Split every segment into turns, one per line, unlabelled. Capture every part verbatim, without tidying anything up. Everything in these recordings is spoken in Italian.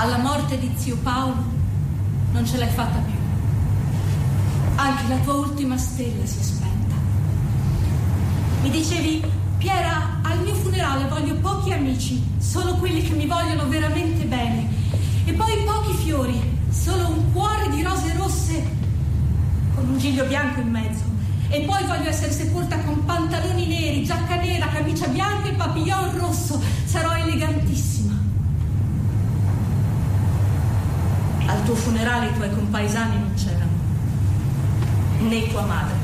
Alla morte di zio Paolo non ce l'hai fatta più. Anche la tua ultima stella si è spenta. Mi dicevi: Piera, al mio funerale voglio pochi amici, solo quelli che mi vogliono veramente bene. E poi pochi fiori, solo un cuore di rose rosse con un giglio bianco in mezzo. E poi voglio essere sepolta con pantaloni neri, giacca nera, camicia bianca e papillon rosso. Sarò elegantissima. Al tuo funerale i tuoi compaesani non c'erano, né tua madre.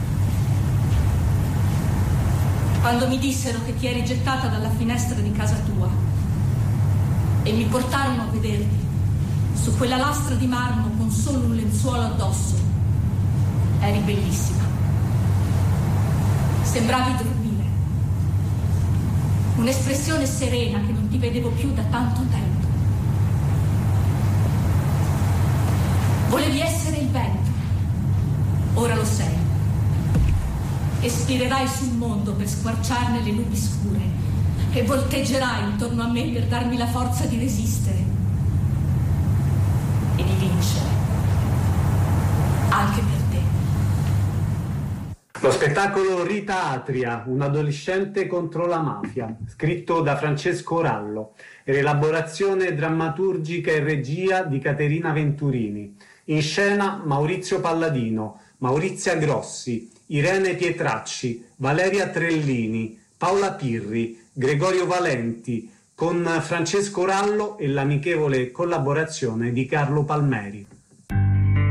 Quando mi dissero che ti eri gettata dalla finestra di casa tua e mi portarono a vederti su quella lastra di marmo con solo un lenzuolo addosso, eri bellissima. Sembravi dormire. Un'espressione serena che non ti vedevo più da tanto tempo. Volevi essere il vento, ora lo sei. E spirerai sul mondo per squarciarne le nubi scure e volteggerai intorno a me per darmi la forza di resistere e di vincere, anche per te.
Lo spettacolo Rita Atria, un adolescente contro la mafia, scritto da Francesco Rallo, e l'elaborazione drammaturgica e regia di Caterina Venturini. In scena Maurizio Palladino, Maurizia Grossi, Irene Pietracci, Valeria Trellini, Paola Pirri, Gregorio Valenti, con Francesco Rallo e l'amichevole collaborazione di Carlo Palmeri.